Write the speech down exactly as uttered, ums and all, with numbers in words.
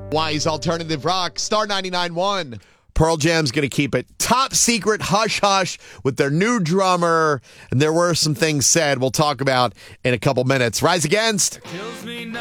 Wise Alternative Rock, Star ninety-nine point one. Pearl Jam's going to keep it top secret, hush hush, with their new drummer. And there were some things said we'll talk about in a couple minutes. Rise Against.